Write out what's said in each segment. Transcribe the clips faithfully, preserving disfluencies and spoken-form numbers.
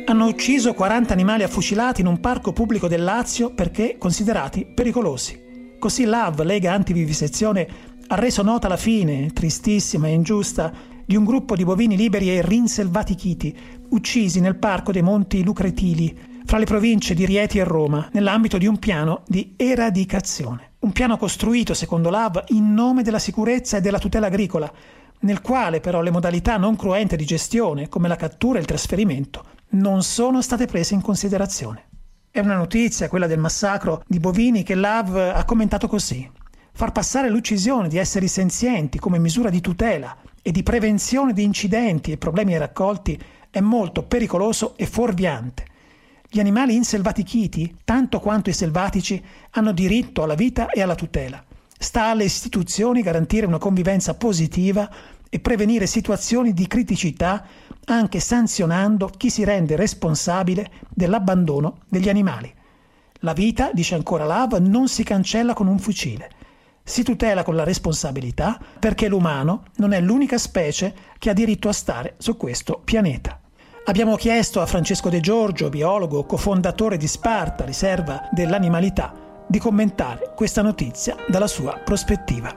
Hanno ucciso quaranta animali affucilati in un parco pubblico del Lazio perché considerati pericolosi. Così l'A V, Lega Antivivisezione, ha reso nota la fine, tristissima e ingiusta, di un gruppo di bovini liberi e rinselvatichiti, uccisi nel parco dei Monti Lucretili, fra le province di Rieti e Roma, nell'ambito di un piano di eradicazione. Un piano costruito, secondo l'A V, in nome della sicurezza e della tutela agricola, nel quale però le modalità non cruente di gestione, come la cattura e il trasferimento, non sono state prese in considerazione. È una notizia, quella del massacro di bovini, che l'A V ha commentato così: far passare l'uccisione di esseri senzienti come misura di tutela e di prevenzione di incidenti e problemi raccolti è molto pericoloso e fuorviante. Gli animali inselvatichiti, tanto quanto i selvatici, hanno diritto alla vita e alla tutela. Sta alle istituzioni garantire una convivenza positiva e prevenire situazioni di criticità, anche sanzionando chi si rende responsabile dell'abbandono degli animali. La vita, dice ancora l'A V, non si cancella con un fucile. Si tutela con la responsabilità, perché l'umano non è l'unica specie che ha diritto a stare su questo pianeta. Abbiamo chiesto a Francesco De Giorgio, biologo, cofondatore di Sparta, riserva dell'animalità, di commentare questa notizia dalla sua prospettiva.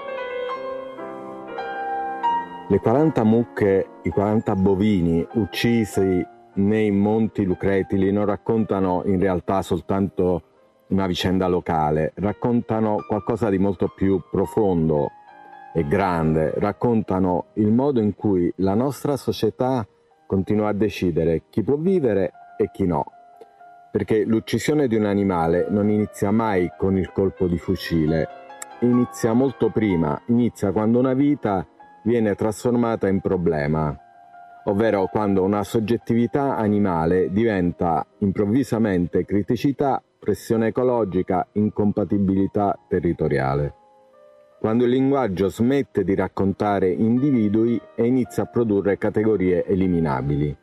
Le quaranta mucche, i quaranta bovini uccisi nei Monti Lucretili non raccontano in realtà soltanto una vicenda locale, raccontano qualcosa di molto più profondo e grande, raccontano il modo in cui la nostra società continua a decidere chi può vivere e chi no. Perché l'uccisione di un animale non inizia mai con il colpo di fucile, inizia molto prima, inizia quando una vita viene trasformata in problema, ovvero quando una soggettività animale diventa improvvisamente criticità, pressione ecologica, incompatibilità territoriale. Quando il linguaggio smette di raccontare individui e inizia a produrre categorie eliminabili.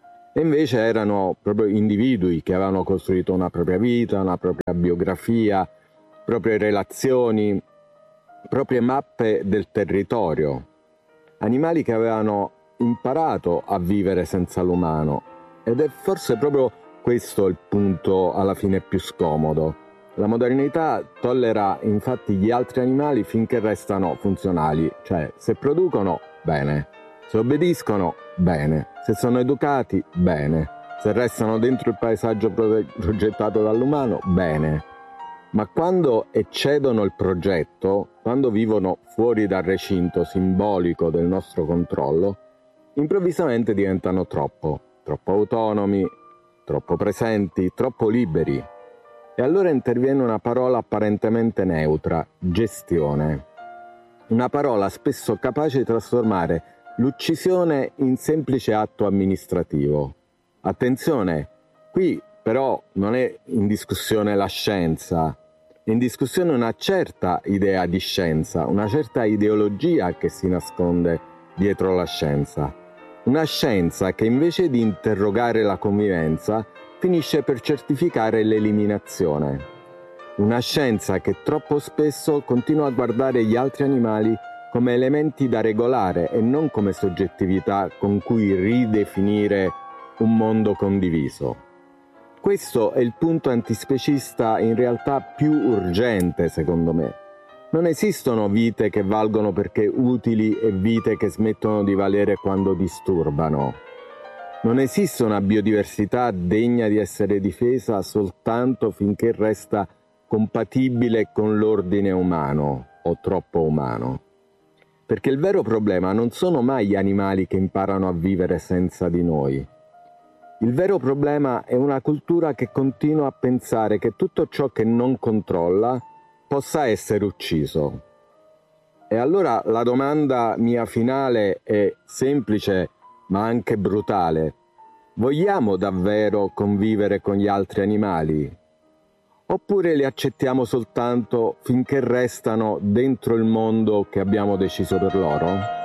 E invece erano proprio individui che avevano costruito una propria vita, una propria biografia, proprie relazioni, proprie mappe del territorio. Animali che avevano imparato a vivere senza l'umano. Ed è forse proprio questo il punto alla fine più scomodo. La modernità tollera infatti gli altri animali finché restano funzionali, cioè se producono, bene, se obbediscono, bene, se sono educati, bene, se restano dentro il paesaggio progettato dall'umano, bene. Ma quando eccedono il progetto, quando vivono fuori dal recinto simbolico del nostro controllo, improvvisamente diventano troppo, troppo autonomi, troppo presenti, troppo liberi. E allora interviene una parola apparentemente neutra, gestione. Una parola spesso capace di trasformare l'uccisione in semplice atto amministrativo. Attenzione, qui però non è in discussione la scienza, è in discussione una certa idea di scienza, una certa ideologia che si nasconde dietro la scienza. Una scienza che invece di interrogare la convivenza finisce per certificare l'eliminazione. Una scienza che troppo spesso continua a guardare gli altri animali come elementi da regolare e non come soggettività con cui ridefinire un mondo condiviso. Questo è il punto antispecista in realtà più urgente, secondo me. Non esistono vite che valgono perché utili e vite che smettono di valere quando disturbano. Non esiste una biodiversità degna di essere difesa soltanto finché resta compatibile con l'ordine umano o troppo umano. Perché il vero problema non sono mai gli animali che imparano a vivere senza di noi. Il vero problema è una cultura che continua a pensare che tutto ciò che non controlla possa essere ucciso. E allora la domanda mia finale è semplice ma anche brutale. Vogliamo davvero convivere con gli altri animali? Oppure li accettiamo soltanto finché restano dentro il mondo che abbiamo deciso per loro?